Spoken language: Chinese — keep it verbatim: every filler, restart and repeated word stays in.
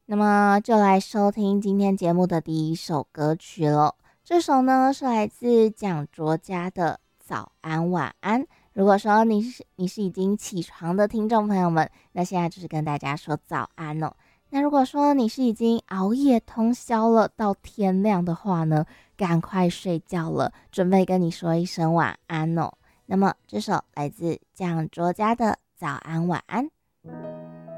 那么就来收听今天节目的第一首歌曲了。这首呢是来自蒋卓佳的早安晚安。如果说你是你是已经起床的听众朋友们，那现在就是跟大家说早安哦。那如果说你是已经熬夜通宵了到天亮的话呢，赶快睡觉了，准备跟你说一声晚安哦。那么这首来自蒋卓佳的早安晚安。